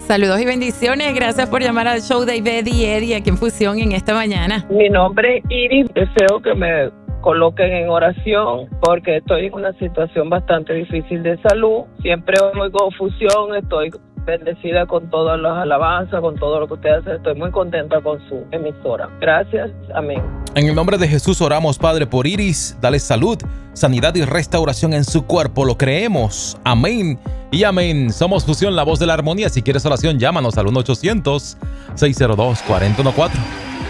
Saludos y bendiciones. Gracias por llamar al show de Ivette y Eddie aquí en Fusión en esta mañana. Mi nombre es Iris. Deseo que me coloquen en oración porque estoy en una situación bastante difícil de salud. Siempre oigo Fusión, estoy bendecida con todas las alabanzas, con todo lo que ustedes hacen. Estoy muy contenta con su emisora. Gracias. Amén. En el nombre de Jesús oramos, Padre, por Iris. Dale salud, sanidad y restauración en su cuerpo. Lo creemos. Amén y amén. Somos Fusión, la voz de la armonía. Si quieres oración, llámanos al 1-800-602-4014.